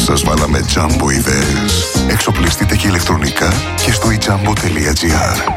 Σας βάλαμε Jumbo ιδέες. Εξοπλιστείτε και ηλεκτρονικά και στο ijambo.gr.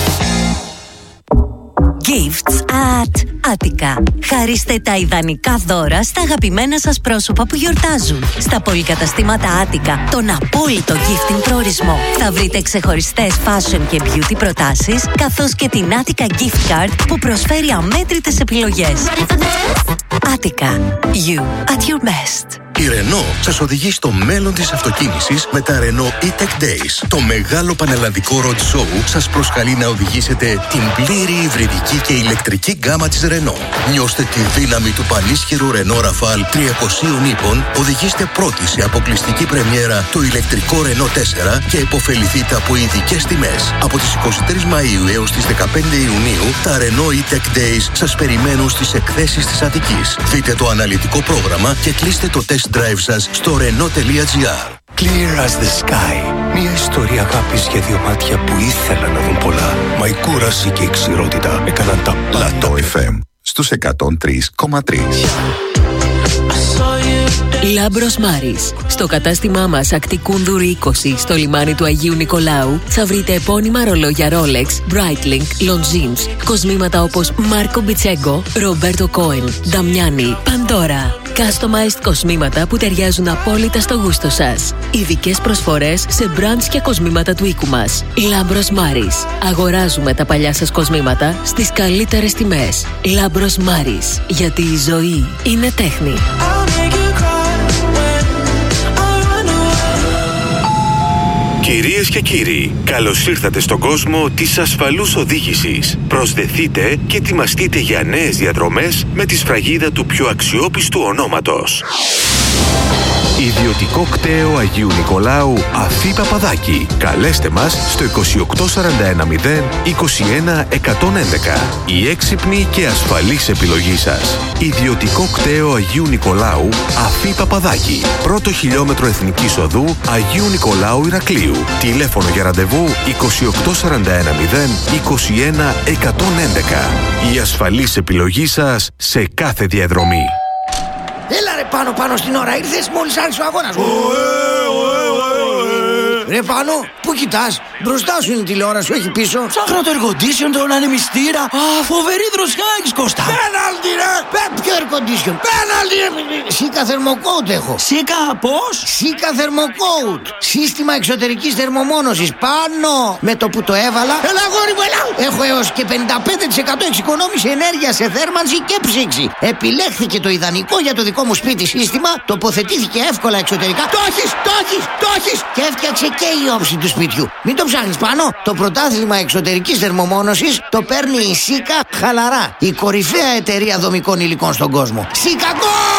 Gifts at Attica. Χαρίστε τα ιδανικά δώρα στα αγαπημένα σας πρόσωπα που γιορτάζουν. Στα πολυκαταστήματα Attica, τον απόλυτο gifting προορισμό. Θα βρείτε ξεχωριστές fashion και beauty προτάσεις, καθώς και την Attica Gift Card που προσφέρει αμέτρητες επιλογές. Attica. You at your best. Η Renault σας οδηγεί στο μέλλον της αυτοκίνησης με τα Renault E-Tech Days. Το μεγάλο πανελλαδικό road show σας προσκαλεί να οδηγήσετε την πλήρη υβριδική και ηλεκτρική γκάμα της Renault. Νιώστε τη δύναμη του πανίσχυρου Renault Rafale 300 ύπων, οδηγήστε πρώτοι σε αποκλειστική πρεμιέρα το ηλεκτρικό Renault 4 και υποφεληθείτε από ειδικές τιμές. Από τις 23 Μαΐου έως τις 15 Ιουνίου, τα Renault E-Tech Days σας περιμένουν στις εκθέσεις της Αττικής. Δείτε το αναλυτικό πρόγραμμα και κλείστε το test drive σας στο renault.gr. Clear as the sky. Μια ιστορία αγάπης για δύο μάτια που ήθελαν να δουν πολλά. Μα η κούραση και η ξηρότητα έκαναν τα Λατό FM στους 103,3. Λάμπρος Μάρης. Στο κατάστημά μας Ακτικούνδουρου 20 στο λιμάνι του Αγίου Νικολάου θα βρείτε επώνυμα ρολόγια Rolex, Breitling, Longines, κοσμήματα όπως Μάρκο Μπιτσέγκο, Ρομπέρτο Κόεν, Νταμιάνι, Παντόρα. Customized κοσμήματα που ταιριάζουν απόλυτα στο γούστο σας. Ειδικές προσφορές σε brands και κοσμήματα του οίκου μας. Λάμπρος Μάρης. Αγοράζουμε τα παλιά σας κοσμήματα στις καλύτερες τιμές. Λάμπρος Μάρης. Γιατί η ζωή είναι τέχνη. Κυρίες και κύριοι, καλώς ήρθατε στον κόσμο της ασφαλούς οδήγησης. Προσδεθείτε και ετοιμαστείτε για νέες διαδρομές με τη σφραγίδα του πιο αξιόπιστου ονόματος. Ιδιωτικό κτέο Αγίου Νικολάου Αφή Παπαδάκη. Καλέστε μας στο 2841 021 111. Η έξυπνη και ασφαλής επιλογή σας. Ιδιωτικό κτέο Αγίου Νικολάου Αφή Παπαδάκη. Πρώτο χιλιόμετρο Εθνικής Οδού Αγίου Νικολάου Ηρακλείου. Τηλέφωνο για ραντεβού 2841 021 111. Η ασφαλής επιλογή σας σε κάθε διαδρομή. Έλα ρε πάνω στην ώρα, ήρθες μόλις άρχισε ο αγώνας. Ρε πάνω, πού κοιτάς? Μπροστά σου είναι η τηλεόραση, όχι πίσω. Ψάχνω το air condition, τον ανεμιστήρα. Φοβερή δροσιά έχεις, Κώστα. Πέναλτι ρε! Ποιο air condition? Πέναλτι ρε! Σίκα θερμοκόουτ έχω. Σίκα πώς? Σίκα θερμοκόουτ. Σύστημα εξωτερικής θερμομόνωσης. Πάνω! Με το που το έβαλα. Έλα αγόρι μου, έλα! Έχω έως και 55% εξοικονόμηση ενέργεια σε θέρμανση και ψήξη. Επιλέχθηκε το ιδανικό για το δικό μου σπίτι σύστημα. Τοποθετήθηκε εύκολα εξωτερικά. Το έχεις! Και έφτιαξε και η όψη του σπιτιού. Μην το ψάχνεις πάνω. Το πρωτάθλημα εξωτερικής θερμομόνωσης το παίρνει η Σίκα χαλαρά. Η κορυφαία εταιρεία δομικών υλικών στον κόσμο. Σίκα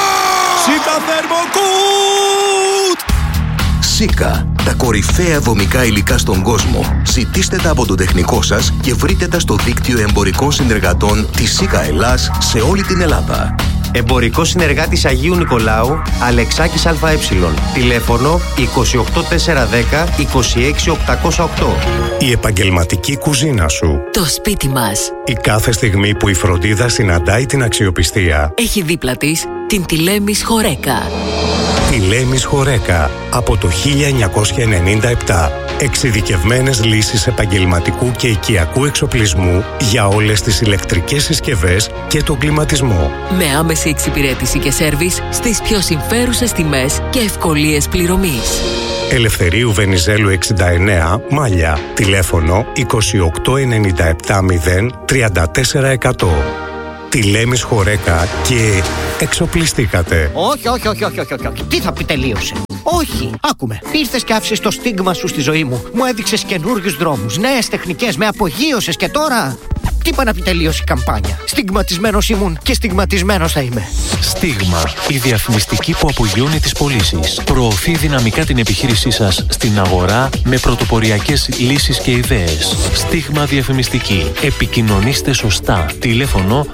Θερμοκούτ! Σίκα, τα κορυφαία δομικά υλικά στον κόσμο. Ζητήστε τα από τον τεχνικό σας και βρείτε τα στο δίκτυο εμπορικών συνεργατών της Σίκα Ελλάς σε όλη την Ελλάδα. Εμπορικό συνεργάτης Αγίου Νικολάου, Αλεξάκης ΑΕ. Τηλέφωνο 28410 26808. η επαγγελματική κουζίνα σου. Το σπίτι μας. Η κάθε στιγμή που η φροντίδα συναντάει την αξιοπιστία. Έχει δίπλα της την Τηλέμης Χορέκα. Τηλέμης Χορέκα από το 1997. Εξειδικευμένες λύσεις επαγγελματικού και οικιακού εξοπλισμού για όλες τις ηλεκτρικές συσκευές και τον κλιματισμό. Με άμεση εξυπηρέτηση και σέρβις στις πιο συμφέρουσες τιμές και ευκολίες πληρωμής. Ελευθερίου Βενιζέλου 69, Μάλια. Τηλέφωνο 2897 034 100. Τηλέμης Χορέκα και εξοπλιστήκατε. Όχι. Τι θα πει τελείωσε? Όχι, άκουμε. Ήρθες και άφησες το στίγμα σου στη ζωή μου. Μου έδειξες καινούριους δρόμους, νέες τεχνικές, με απογείωσες και τώρα. Τι είπα να πει τελείωσε η καμπάνια? Στιγματισμένος ήμουν και στιγματισμένος θα είμαι. Στίγμα, η διαφημιστική που απογειώνει τις πωλήσεις. Προωθεί δυναμικά την επιχείρησή σας στην αγορά με πρωτοποριακές λύσεις και ιδέες. Στίγμα διαφημιστική. Επικοινωνήστε σωστά. Τηλέφωνο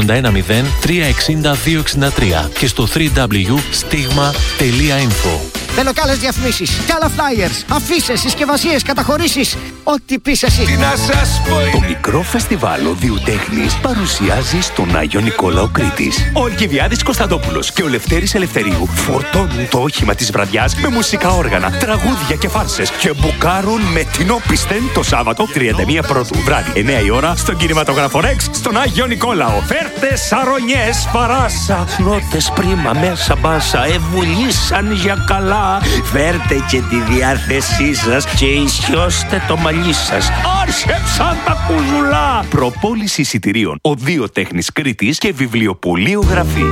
2810 360 263 και στο www.stigma.info. Θέλω κι άλλες διαφημίσεις, κι άλλα flyers, αφίσες, συσκευασίες, καταχωρήσεις. Ό,τι πεις εσύ. Τι να σας πω είναι. Το μικρό φεστιβάλ Οδείου Τέχνης παρουσιάζει στον Άγιο Νικόλαο Κρήτης. Ο Αλκιβιάδης Κωνσταντόπουλος και ο Λευτέρης Ελευθερίου φορτώνουν το όχημα της βραδιάς με μουσικά όργανα, τραγούδια και φάρσες και μπουκάρουν με την όπισθεν το Σάββατο 31 Πρώτου βράδυ 9 η ώρα στον κινηματογράφο Ρεξ στον Άγιο Νικόλαο. Φέρτε σαρονιές παράσα, νότες πρίμα μέσα μπάσα, ευουλήσαν για καλά. Φέρτε και τη διάθεσή σας και ισιώστε το μαλλί σας. Άρσεψαν τα κουζουλά. Προπόληση εισιτηρίων Οδείο Τέχνης Κρήτης και βιβλιοπωλείο Γραφή.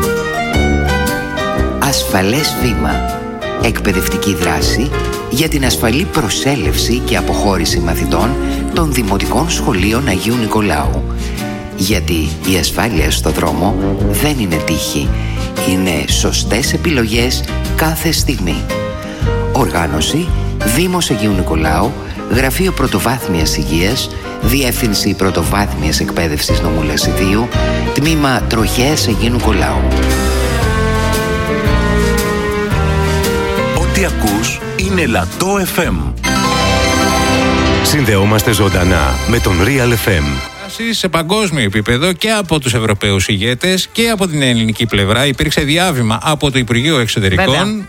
Ασφαλές βήμα. Εκπαιδευτική δράση για την ασφαλή προσέλευση και αποχώρηση μαθητών των Δημοτικών Σχολείων Αγίου Νικολάου. Γιατί η ασφάλεια στο δρόμο δεν είναι τύχη. Είναι σωστές επιλογές κάθε στιγμή. Οργάνωση Δήμος Αγίου Νικολάου, Γραφείο Πρωτοβάθμιας Υγείας, Διεύθυνση Πρωτοβάθμιας Εκπαίδευσης Νομού Λασιδίου, Τμήμα Τροχέας Αγίου Νικολάου. Ό,τι ακούς είναι Λατό FM. Συνδεόμαστε ζωντανά με τον Real FM. Σε παγκόσμιο επίπεδο και από τους Ευρωπαίους ηγέτες και από την ελληνική πλευρά υπήρξε διάβημα από το Υπουργείο Εξωτερικών. Βέβαια.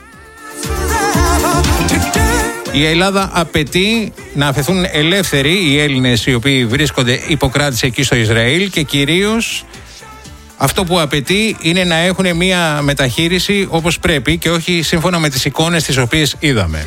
Η Ελλάδα απαιτεί να αφαιθούν ελεύθεροι οι Έλληνες οι οποίοι βρίσκονται υποκράτηση εκεί στο Ισραήλ και κυρίως αυτό που απαιτεί είναι να έχουν μια μεταχείριση όπως πρέπει και όχι σύμφωνα με τις εικόνες τις οποίες είδαμε.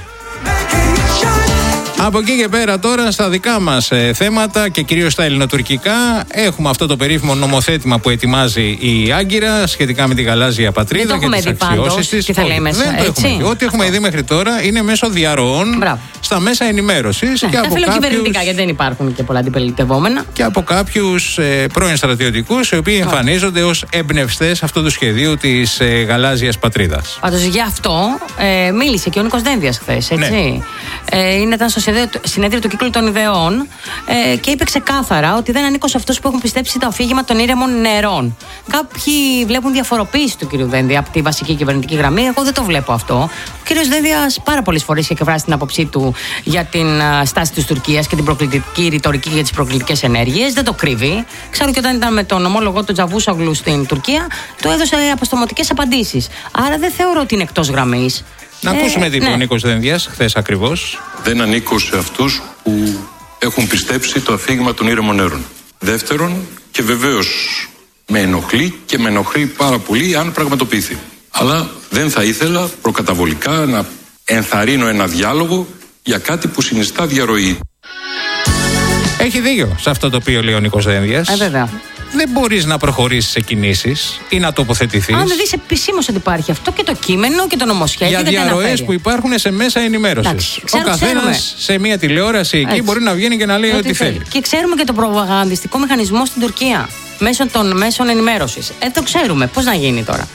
Από εκεί και πέρα τώρα στα δικά μας θέματα και κυρίως στα ελληνοτουρκικά έχουμε αυτό το περίφημο νομοθέτημα που ετοιμάζει η Άγκυρα σχετικά με τη γαλάζια πατρίδα και τις αξιώσεις της. Δεν το έχουμε δει. Ό,τι έχουμε δει μέχρι τώρα είναι μέσω διαρροών στα μέσα ενημέρωσης. Ναι, και τα φιλοκυβερνητικά γιατί δεν υπάρχουν και πολλά αντιπολιτευόμενα. Και από κάποιους πρώην στρατιωτικούς οι οποίοι εμφανίζονται ως εμπνευστές αυτού του σχεδίου της γαλάζιας πατρίδας. Πάντως γι' αυτό μίλησε και ο Νίκος Δένδιας χθες, έτσι. Ναι. Ήταν στο συνέδριο του Κύκλου των Ιδεών και είπε ξεκάθαρα ότι δεν ανήκω σε αυτούς που έχουν πιστέψει το αφήγημα των ήρεμων νερών. Κάποιοι βλέπουν διαφοροποίηση του κ. Δένδια από τη βασική κυβερνητική γραμμή. Εγώ δεν το βλέπω αυτό. Ο κ. Δένδιας πάρα πολλές φορές είχε εκφράσει την άποψή του για την στάση της Τουρκίας και την προκλητική ρητορική για τις προκλητικές ενέργειες. Δεν το κρύβει. Ξέρω και όταν ήταν με τον ομόλογο του Τζαβούσογλου στην Τουρκία, του έδωσε αποστομωτικές απαντήσεις. Άρα δεν θεωρώ ότι είναι εκτός γραμμής. Να ακούσουμε τι είπε ο Νίκος Δένδιας χθες ακριβώς. Δεν ανήκω σε αυτούς που έχουν πιστέψει το αφήγημα των ήρεμων νερών. Δεύτερον, και βεβαίως με ενοχλεί και με ενοχλεί πάρα πολύ αν πραγματοποιηθεί. Αλλά δεν θα ήθελα προκαταβολικά να ενθαρρύνω ένα διάλογο για κάτι που συνιστά διαρροή. Έχει δίκιο σε αυτό το οποίο λέει ο Νίκος Δένδιας. Βέβαια. Δεν μπορείς να προχωρήσεις σε κινήσεις ή να τοποθετηθείς. Αν δεν δεις επισήμως ότι υπάρχει αυτό και το κείμενο και το νομοσχέδιο. Για διαρροές που υπάρχουν σε μέσα ενημέρωσης. Ο καθένας σε μια τηλεόραση εκεί μπορεί να βγαίνει και να λέει ό,τι θέλει. Και ξέρουμε και το προπαγανδιστικό μηχανισμό στην Τουρκία μέσω των μέσων ενημέρωσης. Το ξέρουμε. Πώς να γίνει τώρα.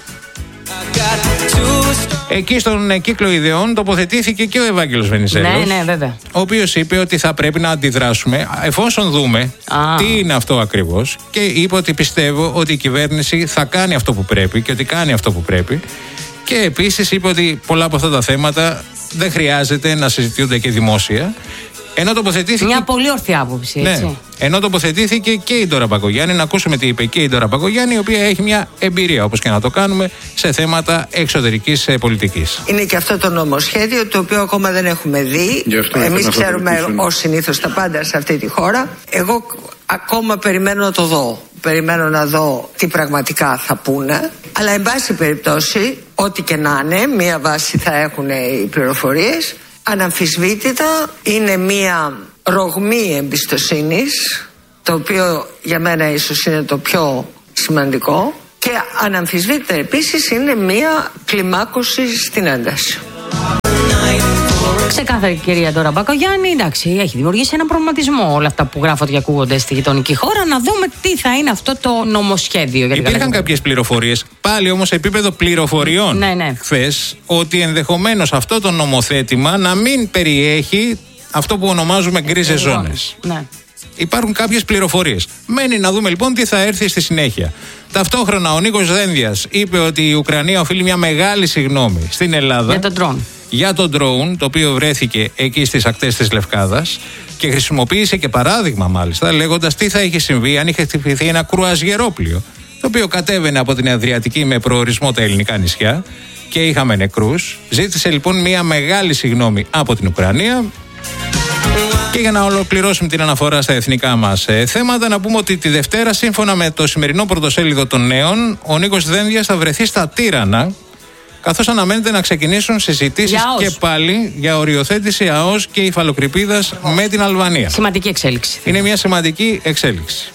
Εκεί στον Κύκλο Ιδεών τοποθετήθηκε και ο Ευάγγελος Βενιζέλος. Ναι, βέβαια. Ο οποίος είπε ότι θα πρέπει να αντιδράσουμε εφόσον δούμε τι είναι αυτό ακριβώς. Και είπε ότι πιστεύω ότι η κυβέρνηση θα κάνει αυτό που πρέπει και ότι κάνει αυτό που πρέπει. Και επίσης είπε ότι πολλά από αυτά τα θέματα δεν χρειάζεται να συζητιούνται και δημόσια. Ενώ τοποθετήθηκε. Μια πολύ ορθή άποψη, έτσι. Ναι. Ενώ τοποθετήθηκε και η Ντόρα Μπακογιάννη, να ακούσουμε τι είπε και η Ντόρα Μπακογιάννη, η οποία έχει μια εμπειρία, όπως και να το κάνουμε, σε θέματα εξωτερικής πολιτικής. Είναι και αυτό το νομοσχέδιο το οποίο ακόμα δεν έχουμε δει. Εμείς ξέρουμε ως συνήθως τα πάντα σε αυτή τη χώρα. Εγώ ακόμα περιμένω να το δω. Περιμένω να δω τι πραγματικά θα πούνε. Αλλά εν πάση περιπτώσει, ό,τι και να είναι, μία βάση θα έχουν οι πληροφορίες. Αναμφισβήτητα είναι μία ρογμή εμπιστοσύνης, το οποίο για μένα ίσως είναι το πιο σημαντικό, και αναμφισβήτητα επίσης είναι μία κλιμάκωση στην ένταση. Ξεκάθαρη κυρία Ντόρα Μπακογιάννη, εντάξει, έχει δημιουργήσει ένα προβληματισμό όλα αυτά που γράφονται και ακούγονται στη γειτονική χώρα. Να δούμε τι θα είναι αυτό το νομοσχέδιο. Υπήρχαν κάποιες πληροφορίες, πάλι όμως σε επίπεδο πληροφοριών, χθες, ότι ενδεχομένως αυτό το νομοθέτημα να μην περιέχει αυτό που ονομάζουμε γκρίζες ζώνες. Ναι. Υπάρχουν κάποιες πληροφορίες. Μένει να δούμε λοιπόν τι θα έρθει στη συνέχεια. Ταυτόχρονα ο Νίκος Δένδιας είπε ότι η Ουκρανία οφείλει μια μεγάλη συγγνώμη στην Ελλάδα. Για τον ντρόν. για το drone, το οποίο βρέθηκε εκεί στις ακτές της Λευκάδας και χρησιμοποίησε και παράδειγμα μάλιστα, λέγοντας τι θα είχε συμβεί αν είχε χτυπηθεί ένα κρουαζιερόπλοιο, το οποίο κατέβαινε από την Αδριατική με προορισμό τα ελληνικά νησιά και είχαμε νεκρούς. Ζήτησε λοιπόν μια μεγάλη συγγνώμη από την Ουκρανία. Και για να ολοκληρώσουμε την αναφορά στα εθνικά μας θέματα, να πούμε ότι τη Δευτέρα, σύμφωνα με το σημερινό πρωτοσέλιδο των Νέων, ο Νίκος Δένδιας θα βρεθεί στα Τύρανα, καθώς αναμένεται να ξεκινήσουν συζητήσεις και πάλι για οριοθέτηση ΑΟΣ και υφαλοκρηπίδας με την Αλβανία. Σημαντική εξέλιξη. Είναι μια σημαντική εξέλιξη.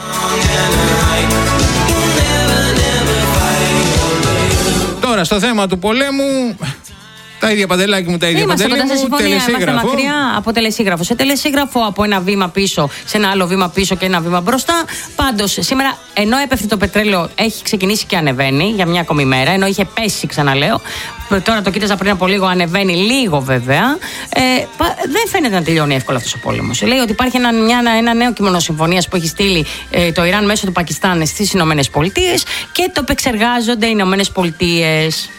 Τώρα στο θέμα του πολέμου, τα ίδια Παντελάκη μου, τα ίδια Παντελή μου, τελεσίγραφο. Μακριά από τελεσίγραφο σε τελεσίγραφο, από ένα βήμα πίσω σε ένα άλλο βήμα πίσω και ένα βήμα μπροστά. Πάντως σήμερα, ενώ έπεφτε το πετρέλαιο, έχει ξεκινήσει και ανεβαίνει για μια ακόμη μέρα, ενώ είχε πέσει, ξαναλέω. Τώρα το κοίταζα πριν από λίγο, ανεβαίνει λίγο βέβαια. Δεν φαίνεται να τελειώνει εύκολα αυτός ο πόλεμος. Λέει ότι υπάρχει ένα νέο κείμενο συμφωνίας που έχει στείλει το Ιράν μέσω του Πακιστάν στις Ηνωμένες Πολιτείες και το επεξεργάζονται οι Ηνωμένες Πολιτείες.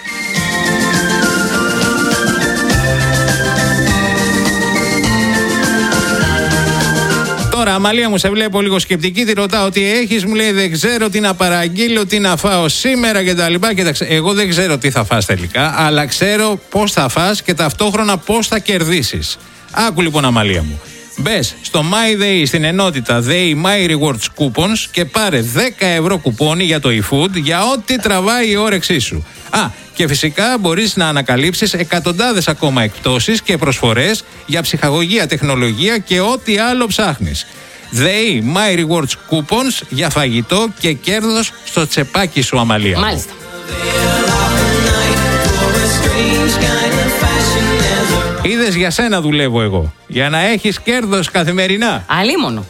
Τώρα, Αμαλία μου, σε βλέπω λίγο σκεπτική. Τη ρωτάω τι έχεις. Μου λέει δεν ξέρω τι να παραγγείλω, τι να φάω σήμερα κτλ. Κοίταξε, εγώ δεν ξέρω τι θα φας τελικά, αλλά ξέρω πώς θα φας και ταυτόχρονα πώς θα κερδίσεις. Άκου λοιπόν, Αμαλία μου. Μπες στο MyDay στην ενότητα Day My Rewards Coupons και πάρε 10 ευρώ κουπόνι για το eFood για ό,τι τραβάει η όρεξή σου. Και φυσικά μπορείς να ανακαλύψεις εκατοντάδες ακόμα εκπτώσεις και προσφορές για ψυχαγωγία, τεχνολογία και ό,τι άλλο ψάχνεις. They My Rewards Coupons για φαγητό και κέρδος στο τσεπάκι σου, Αμαλία. Μάλιστα. Είδες, για σένα δουλεύω εγώ. Για να έχεις κέρδος καθημερινά. Αλίμονο.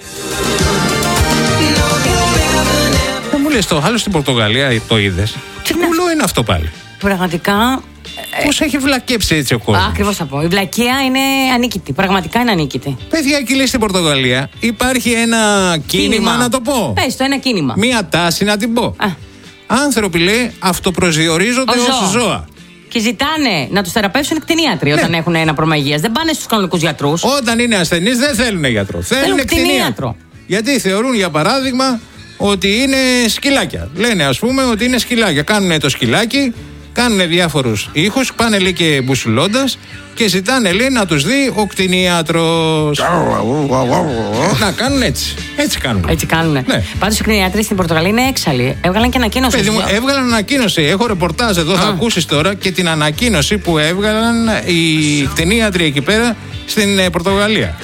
Δεν μου λες, το άλλο στην Πορτογαλία το είδες? Τι πουλό είναι αυτό πάλι? Πραγματικά. Πώς έχει βλακέψει έτσι ο κόσμος? Ακριβώς θα πω. Η βλακεία είναι ανίκητη. Πραγματικά είναι ανίκητη. Παιδιά, εκεί λέει στην Πορτογαλία υπάρχει ένα κίνημα, να το πω. Πες το, ένα κίνημα. Μία τάση, να την πω. Άνθρωποι, λέει, αυτοπροσδιορίζονται ως ζώα. Και ζητάνε να τους θεραπεύσουν κτηνίατροι όταν έχουν ένα πρόβλημα υγείας. Δεν πάνε στους κανονικούς γιατρούς. Όταν είναι ασθενείς δεν θέλουν γιατρό. Θέλουν κτηνίατρο. Γιατί θεωρούν, για παράδειγμα, ότι είναι σκυλάκια. Λένε, ας πούμε, ότι είναι σκυλάκια. Κάνουν το σκυλάκι, κάνουν διάφορους ήχους, πάνε, λέει, και μπουσουλώντας και ζητάνε, λέει, να τους δει ο κτηνίατρος. Να κάνουν έτσι. Έτσι κάνουν. Έτσι κάνουνε. Ναι. Πάντως οι κτηνίατροι στην Πορτογαλία είναι έξαλλοι. Έβγαλαν και ανακοίνωση. Παιδί μου, έβγαλαν ανακοίνωση. Έχω ρεπορτάζ εδώ, θα ακούσεις τώρα και την ανακοίνωση που έβγαλαν οι κτηνίατροι εκεί πέρα στην Πορτογαλία.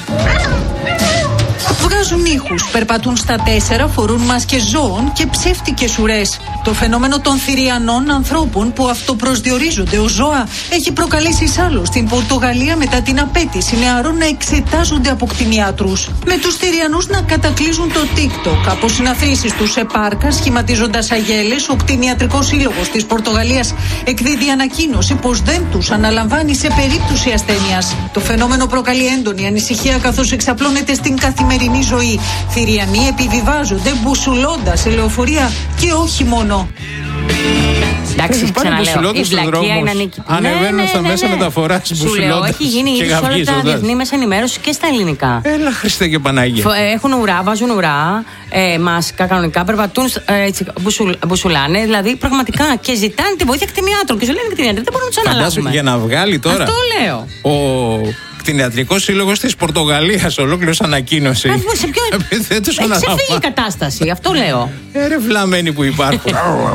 Βγάζουν ήχους, περπατούν στα 4, φορούν μάσκες ζώων και ψεύτικες ουρές. Το φαινόμενο των θηριανών ανθρώπων που αυτοπροσδιορίζονται ως ζώα έχει προκαλέσει σάλο στην Πορτογαλία μετά την απέτηση νεαρών να εξετάζονται από κτηνιάτρους. Με τους θηριανούς να κατακλείζουν το TikTok από συναθρήσεις τους σε πάρκα σχηματίζοντας αγέλες, ο κτηνιατρικός σύλλογος της Πορτογαλίας εκδίδει ανακοίνωση πως δεν τους αναλαμβάνει σε περίπτωση ασθένειας. Το φαινόμενο προκαλεί έντονη ανησυχία καθώς εξαπλώνεται στην καθημερινή ζωή. Θηριανοί επιβιβάζονται μπουσουλώντας σε λεωφορεία και όχι μόνο. Εντάξει, ξαναλέω, η βλακεία είναι ανίκητη. Ανεβαίνουν στα μέσα μεταφοράς μπουσουλώντας. Σου λέω, έχει γίνει ήδη σε όλα τα διεθνή μέσα ενημέρωση και στα ελληνικά. Έλα, Χριστέ και Παναγία. Έχουν ουρά, βάζουν ουρά, μάσκα κανονικά, περπατούν, έτσι, μπουσουλάνε, δηλαδή πραγματικά και ζητάνε τη βοήθεια κτηνιάτρων. Και σου λένε κτηνιάτροι, δεν μπορούμε να του αναλάβουμε. Για να βγάλει τώρα. Αυτό λέω. Ο κτηνιατρικός σύλλογος της Πορτογαλίας ολόκληρος ανακοίνωση. Σε ποιο. Ξεφύγει η κατάσταση, αυτό λέω. Ρε βλαμμένοι που υπάρχουν.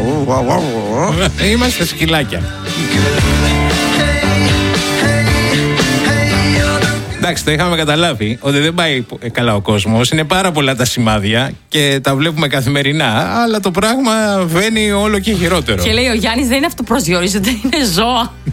Είμαστε σκυλάκια. Εντάξει, το είχαμε καταλάβει ότι δεν πάει καλά ο κόσμος. Είναι πάρα πολλά τα σημάδια και τα βλέπουμε καθημερινά. Αλλά το πράγμα βαίνει όλο και χειρότερο. Και λέει ο Γιάννης, δεν είναι αυτοπροσδιορίζονται, είναι ζώα.